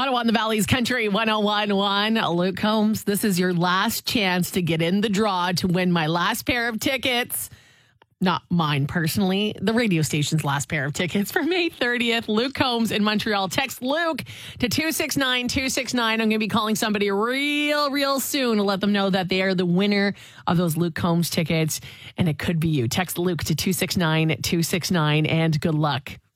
Ottawa and the Valley's Country 1011. Luke Combs, this is your last chance to get in the draw to win my last pair of tickets. Not mine personally, the radio station's last pair of tickets for May 30th. Luke Combs in Montreal. Text Luke to 269-269. I'm going to be calling somebody real soon to let them know that they are the winner of those Luke Combs tickets. And it could be you. Text Luke to 269-269 and good luck.